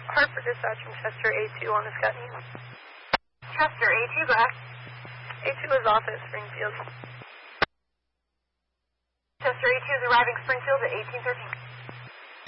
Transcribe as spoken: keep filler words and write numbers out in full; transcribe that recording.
Hartford dispatch from Chester A two on the Scotty. Chester A two, go ahead. A two is off at Springfield. Chester A two is arriving Springfield at eighteen thirteen.